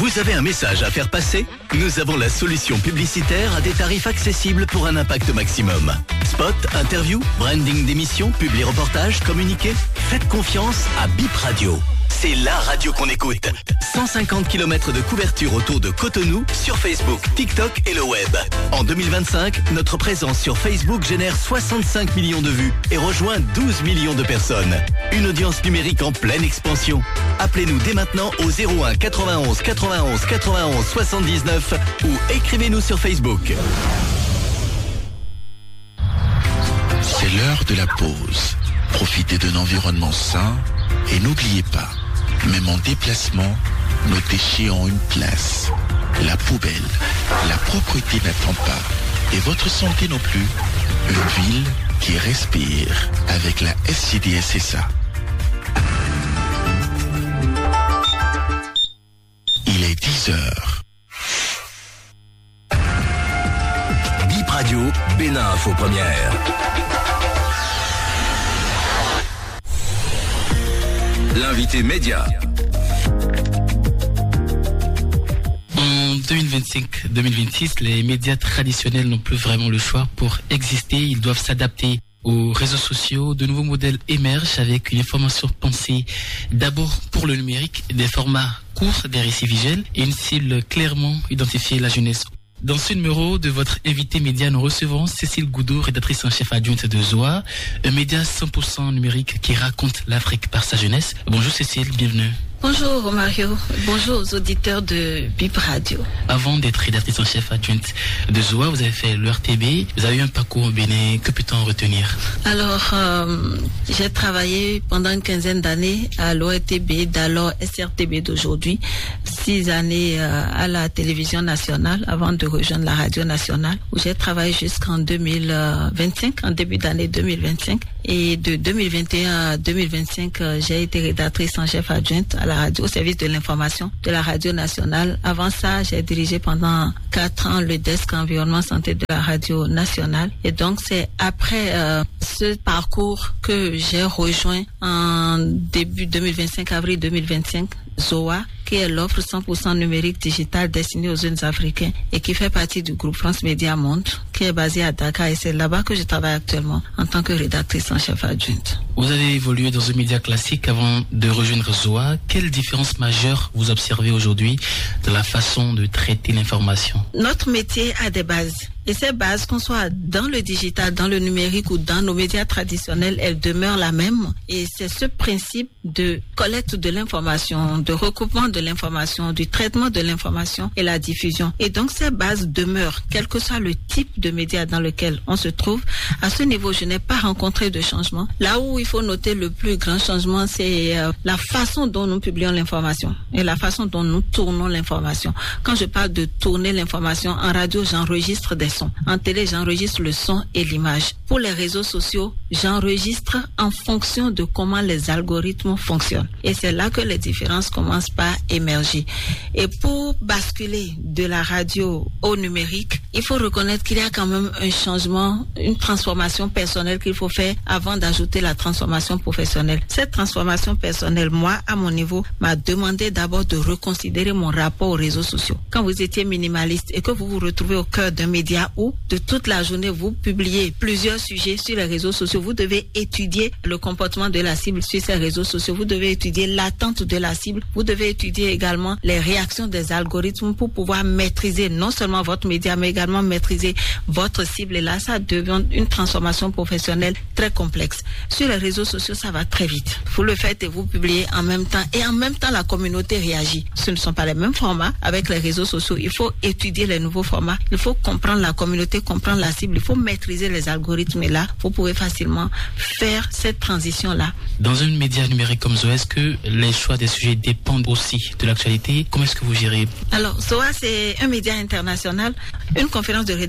Vous avez un message à faire passer? Nous avons la solution publicitaire à des tarifs accessibles pour un impact maximum. Spot, interview, branding d'émission, publi-reportage, communiqué. Faites confiance à Bip Radio. C'est la radio qu'on écoute. 150 km de couverture autour de Cotonou sur Facebook, TikTok et le web. En 2025, notre présence sur Facebook génère 65 millions de vues et rejoint 12 millions de personnes. Une audience numérique en pleine expansion. Appelez-nous dès maintenant au 01 91 91 91 79 ou écrivez-nous sur Facebook. C'est l'heure de la pause. Profitez d'un environnement sain et n'oubliez pas, même en déplacement, nos déchets ont une place. La poubelle, la propreté n'attend pas. Et votre santé non plus. Une ville qui respire avec la SCDSSA. Il est 10h. Bip Radio, Bénin Info Première. L'invité média. En 2025-2026, les médias traditionnels n'ont plus vraiment le choix pour exister. Ils doivent s'adapter aux réseaux sociaux. De nouveaux modèles émergent avec une information pensée d'abord pour le numérique, des formats courts, des récits visuels et une cible clairement identifiée, la jeunesse. Dans ce numéro de votre invité média, nous recevons Cécile Goudou, rédactrice en chef adjointe de Zoa, un média 100% numérique qui raconte l'Afrique par sa jeunesse. Bonjour Cécile, bienvenue. Bonjour Mario, bonjour aux auditeurs de Bip Radio. Avant d'être rédactrice en chef adjointe de Zoa, vous avez fait l'ERTB, vous avez eu un parcours au Bénin, que peut-on retenir? Alors, j'ai travaillé pendant une quinzaine d'années à l'ORTB, d'alors SRTB d'aujourd'hui, 6 années à la télévision nationale avant de rejoindre la radio nationale, où j'ai travaillé jusqu'en 2025, en début d'année 2025. Et de 2021 à 2025, j'ai été rédactrice en chef adjointe à la radio, au service de l'information de la radio nationale. Avant ça, j'ai dirigé pendant 4 ans le desk environnement santé de la radio nationale. Et donc, c'est après ce parcours que j'ai rejoint en début 2025, avril 2025, Zoa, qui est l'offre 100% numérique digitale destinée aux jeunes Africains et qui fait partie du groupe France Média Monde, qui est basé à Dakar, et c'est là-bas que je travaille actuellement en tant que rédactrice en chef adjointe. Vous avez évolué dans un média classique avant de rejoindre Zoa. Quelle différence majeure vous observez aujourd'hui de la façon de traiter l'information? Notre métier a des bases. Et ces bases, qu'on soit dans le digital, dans le numérique ou dans nos médias traditionnels, elles demeurent la même. Et c'est ce principe de collecte de l'information, de recoupement de l'information, du traitement de l'information et la diffusion. Et donc ces bases demeurent, quel que soit le type de média dans lequel on se trouve. À ce niveau, je n'ai pas rencontré de changement. Là où il faut noter le plus grand changement, c'est la façon dont nous publions l'information et la façon dont nous tournons l'information. Quand je parle de tourner l'information, en radio, j'enregistre des sons. En télé, j'enregistre le son et l'image. Pour les réseaux sociaux, j'enregistre en fonction de comment les algorithmes fonctionnent. Et c'est là que les différences commencent par émerger. Et pour basculer de la radio au numérique, il faut reconnaître qu'il y a quand même un changement, une transformation personnelle qu'il faut faire avant d'ajouter la transformation professionnelle. Cette transformation personnelle, moi, à mon niveau, m'a demandé d'abord de reconsidérer mon rapport aux réseaux sociaux. Quand vous étiez minimaliste et que vous vous retrouvez au cœur d'un média où, de toute la journée, vous publiez plusieurs sujets sur les réseaux sociaux, vous devez étudier le comportement de la cible sur ces réseaux sociaux, vous devez étudier l'attente de la cible, vous devez étudier également les réactions des algorithmes pour pouvoir maîtriser non seulement votre média, mais également maîtriser votre cible. Et là, ça devient une transformation professionnelle très complexe. Sur les réseaux sociaux, ça va très vite. Vous le faites et vous publiez en même temps. Et en même temps, la communauté réagit. Ce ne sont pas les mêmes formats avec les réseaux sociaux. Il faut étudier les nouveaux formats. Il faut comprendre la communauté, comprendre la cible. Il faut maîtriser les algorithmes. Et là, vous pouvez facilement faire cette transition-là. Dans un média numérique comme Zoa, est-ce que les choix des sujets dépendent aussi de l'actualité? Comment est-ce que vous gérez? Alors, Zoa, c'est un média international. Une conférence de rédaction à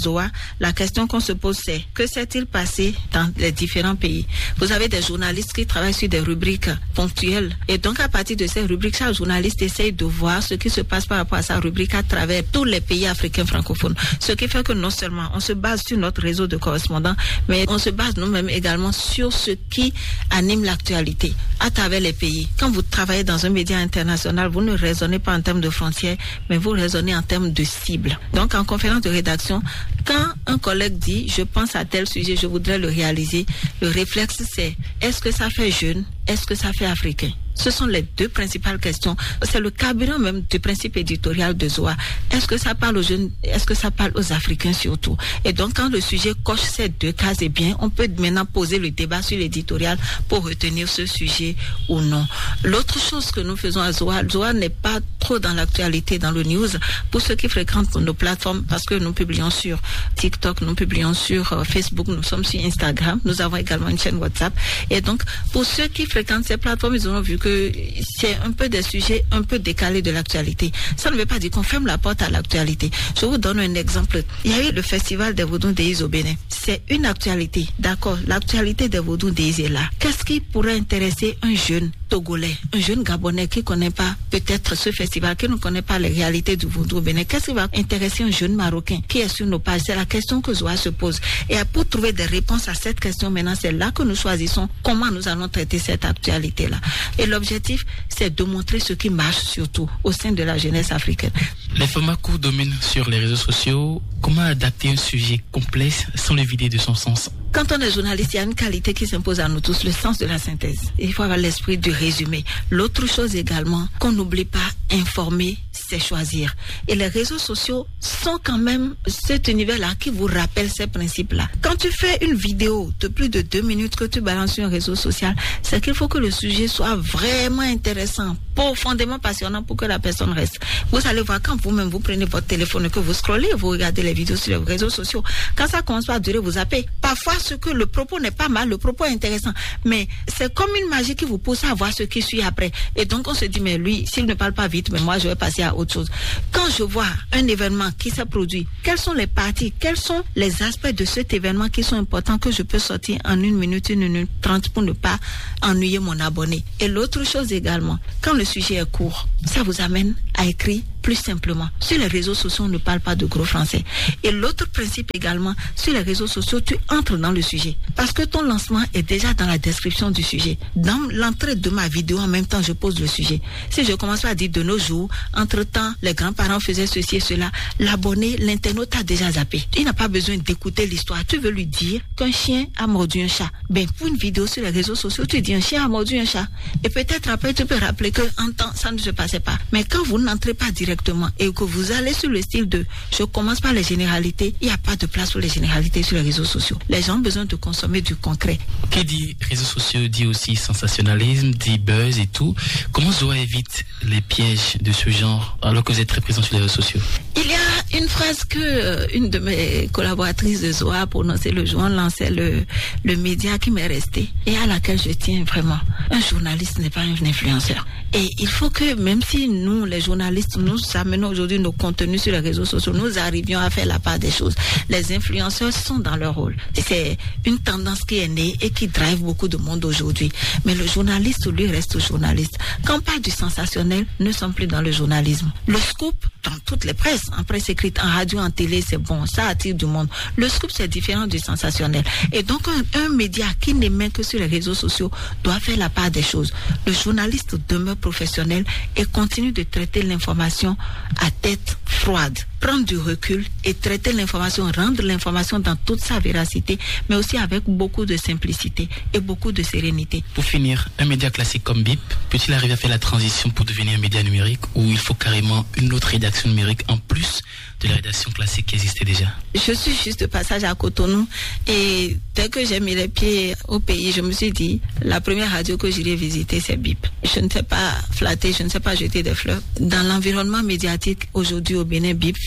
ZOA, la question qu'on se pose c'est que s'est-il passé dans les différents pays? Vous avez des journalistes qui travaillent sur des rubriques ponctuelles et donc à partir de ces rubriques, chaque journaliste essaye de voir ce qui se passe par rapport à sa rubrique à travers tous les pays africains francophones. Ce qui fait que non seulement on se base sur notre réseau de correspondants, mais on se base nous-mêmes également sur ce qui anime l'actualité à travers les pays. Quand vous travaillez dans un média international, vous ne raisonnez pas en termes de frontières, mais vous raisonnez en termes de cible. Donc en conférence de rédaction, quand un collègue dit « je pense à tel sujet, je voudrais le réaliser », le réflexe c'est « est-ce que ça fait jeune, est-ce que ça fait africain ?» Ce sont les deux principales questions. C'est le carburant même du principe éditorial de ZOA. Est-ce que ça parle aux jeunes? Est-ce que ça parle aux Africains surtout? Et donc, quand le sujet coche ces deux cases, eh bien, on peut maintenant poser le débat sur l'éditorial pour retenir ce sujet ou non. L'autre chose que nous faisons à ZOA, ZOA n'est pas trop dans l'actualité, dans le news. Pour ceux qui fréquentent nos plateformes, parce que nous publions sur TikTok, nous publions sur Facebook, nous sommes sur Instagram, nous avons également une chaîne WhatsApp. Et donc, pour ceux qui fréquentent ces plateformes, ils auront vu que c'est un peu des sujets un peu décalés de l'actualité. Ça ne veut pas dire qu'on ferme la porte à l'actualité. Je vous donne un exemple. Il y a eu le festival des Vodou Déis au Bénin. C'est une actualité. D'accord, l'actualité des Vodou Déis est là. Qu'est-ce qui pourrait intéresser un jeune Togolais, un jeune Gabonais qui ne connaît pas peut-être ce festival, qui ne connaît pas les réalités du Vodou au Bénin? Qu'est-ce qui va intéresser un jeune Marocain qui est sur nos pages? C'est la question que ZOA se pose. Et pour trouver des réponses à cette question, maintenant, c'est là que nous choisissons comment nous allons traiter cette actualité-là. Et l'objectif, c'est de montrer ce qui marche surtout au sein de la jeunesse africaine. Les formats courts dominent sur les réseaux sociaux. Comment adapter un sujet complexe sans le vider de son sens? Quand on est journaliste, il y a une qualité qui s'impose à nous tous, le sens de la synthèse. Il faut avoir l'esprit du résumé. L'autre chose également, qu'on n'oublie pas, informer, c'est choisir. Et les réseaux sociaux sont quand même cet univers-là qui vous rappelle ces principes-là. Quand tu fais une vidéo de plus de 2 minutes que tu balances sur un réseau social, c'est qu'il faut que le sujet soit vraiment intéressant, profondément passionnant pour que la personne reste. Vous allez voir quand vous-même vous prenez votre téléphone et que vous scrollez, vous regardez les vidéos sur les réseaux sociaux, quand ça commence à durer, vous zappez. Parfois, ce que le propos n'est pas mal, le propos est intéressant, mais c'est comme une magie qui vous pousse à voir ce qui suit après. Et donc on se dit, mais lui, s'il ne parle pas vite, mais moi je vais passer à autre chose. Quand je vois un événement qui s'est produit, quelles sont les parties, quels sont les aspects de cet événement qui sont importants que je peux sortir en 1 minute, 1 minute 30 pour ne pas ennuyer mon abonné. Et l'autre chose également, quand le sujet est court, ça vous amène à écrire plus simplement. Sur les réseaux sociaux, on ne parle pas de gros français. Et l'autre principe également, sur les réseaux sociaux, tu entres dans le sujet. Parce que ton lancement est déjà dans la description du sujet. Dans l'entrée de ma vidéo, en même temps, je pose le sujet. Si je commence à dire de nos jours, entre-temps, les grands-parents faisaient ceci et cela, l'abonné, l'internaute a déjà zappé. Il n'a pas besoin d'écouter l'histoire. Tu veux lui dire qu'un chien a mordu un chat. Ben, pour une vidéo sur les réseaux sociaux, tu dis un chien a mordu un chat. Et peut-être après, tu peux rappeler que en temps, ça ne se passait pas. Mais quand vous n'entrez pas directement et que vous allez sur le style de je commence par les généralités, il n'y a pas de place pour les généralités sur les réseaux sociaux. Les gens ont besoin de consommer du concret. Qui dit réseaux sociaux dit aussi sensationnalisme, dit buzz et tout. Comment ZOA évite les pièges de ce genre alors que vous êtes très présent sur les réseaux sociaux? Il y a une phrase que une de mes collaboratrices de ZOA a prononcée le jour où on lançait le média qui m'est resté et à laquelle je tiens vraiment. Un journaliste n'est pas un influenceur. Et il faut que même si nous, les journalistes, nous amenons aujourd'hui nos contenus sur les réseaux sociaux, nous arrivions à faire la part des choses. Les influenceurs sont dans leur rôle. C'est une tendance qui est née et qui drive beaucoup de monde aujourd'hui. Mais le journaliste, lui, reste journaliste. Quand on parle du sensationnel, nous ne sommes plus dans le journalisme. Le scoop, dans toutes les presses, en presse écrite, en radio, en télé, c'est bon, ça attire du monde. Le scoop, c'est différent du sensationnel. Et donc, un média qui n'émet que sur les réseaux sociaux doit faire la part des choses. Le journaliste demeure professionnel et continue de traiter l'information à tête froide. Prendre du recul et traiter l'information, rendre l'information dans toute sa véracité, mais aussi avec beaucoup de simplicité et beaucoup de sérénité. Pour finir, un média classique comme BIP peut-il arriver à faire la transition pour devenir un média numérique ou il faut carrément une autre rédaction numérique en plus de la rédaction classique qui existait déjà? Je suis juste de passage à Cotonou et dès que j'ai mis les pieds au pays, je me suis dit, la première radio que j'irai visiter, c'est BIP. Je ne sais pas flatter, je ne sais pas jeter des fleurs. Dans l'environnement médiatique aujourd'hui au Bénin, BIP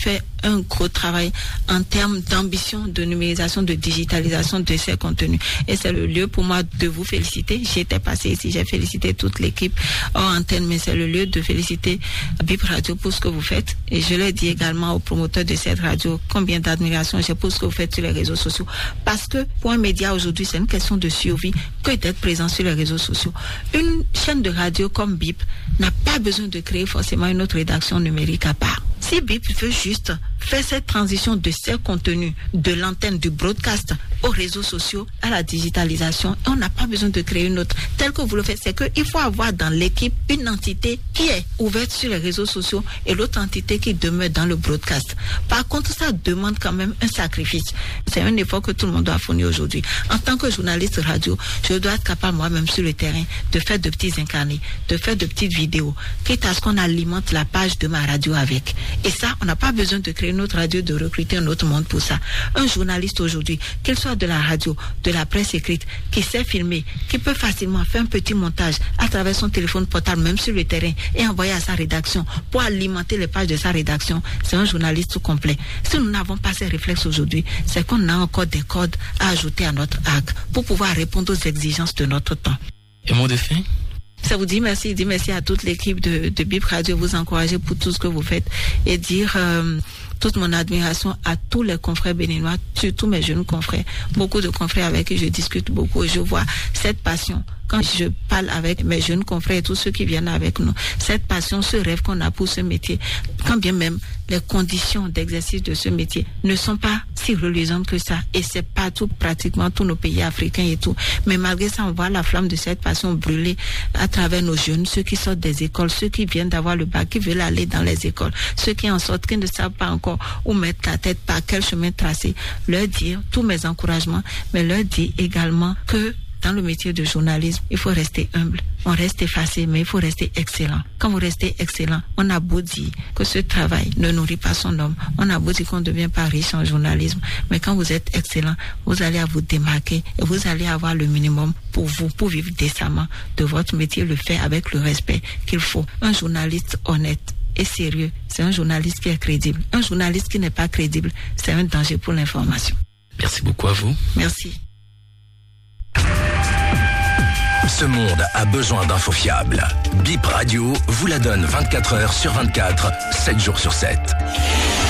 fait un gros travail en termes d'ambition, de numérisation, de digitalisation de ces contenus. Et c'est le lieu pour moi de vous féliciter. J'étais passée ici, j'ai félicité toute l'équipe hors antenne, mais c'est le lieu de féliciter BIP Radio pour ce que vous faites. Et je l'ai dit également aux promoteurs de cette radio, combien d'admiration j'ai pour ce que vous faites sur les réseaux sociaux. Parce que pour un média aujourd'hui, c'est une question de survie que d'être présent sur les réseaux sociaux. Une chaîne de radio comme BIP n'a pas besoin de créer forcément une autre rédaction numérique à part. Si BIP veut juste faire cette transition de ses contenus, de l'antenne, du broadcast aux réseaux sociaux, à la digitalisation, on n'a pas besoin de créer une autre. Tel que vous le faites, c'est qu'il faut avoir dans l'équipe une entité qui est ouverte sur les réseaux sociaux et l'autre entité qui demeure dans le broadcast. Par contre, ça demande quand même un sacrifice. C'est un effort que tout le monde doit fournir aujourd'hui. En tant que journaliste radio, je dois être capable moi-même sur le terrain de faire de petits incarnés, de faire de petites vidéos, quitte à ce qu'on alimente la page de ma radio avec. Et ça, on n'a pas besoin de créer une autre radio, de recruter un autre monde pour ça. Un journaliste aujourd'hui, qu'il soit de la radio, de la presse écrite, qui sait filmer, qui peut facilement faire un petit montage à travers son téléphone portable, même sur le terrain, et envoyer à sa rédaction pour alimenter les pages de sa rédaction, c'est un journaliste complet. Si nous n'avons pas ces réflexes aujourd'hui, c'est qu'on a encore des codes à ajouter à notre arc pour pouvoir répondre aux exigences de notre temps. Et mot de fin? Ça vous dit merci à toute l'équipe de BIP Radio, vous encourager pour tout ce que vous faites et dire toute mon admiration à tous les confrères béninois, surtout mes jeunes confrères, beaucoup de confrères avec qui je discute beaucoup et je vois cette passion. Quand je parle avec mes jeunes confrères et tous ceux qui viennent avec nous, cette passion, ce rêve qu'on a pour ce métier, quand bien même les conditions d'exercice de ce métier ne sont pas si reluisantes que ça, et c'est partout, pratiquement tous nos pays africains et tout, mais malgré ça, on voit la flamme de cette passion brûler à travers nos jeunes, ceux qui sortent des écoles, ceux qui viennent d'avoir le bac, qui veulent aller dans les écoles, ceux qui en sortent, qui ne savent pas encore où mettre la tête, par quel chemin tracer, leur dire tous mes encouragements, mais leur dire également que dans le métier de journalisme, il faut rester humble. On reste effacé, mais il faut rester excellent. Quand vous restez excellent, on a beau dire que ce travail ne nourrit pas son homme. On a beau dire qu'on ne devient pas riche en journalisme. Mais quand vous êtes excellent, vous allez vous démarquer et vous allez avoir le minimum pour vous, pour vivre décemment de votre métier, le faire avec le respect qu'il faut. Un journaliste honnête et sérieux, c'est un journaliste qui est crédible. Un journaliste qui n'est pas crédible, c'est un danger pour l'information. Merci beaucoup à vous. Merci. Ce monde a besoin d'infos fiables. BIP Radio vous la donne 24 heures sur 24, 7 jours sur 7.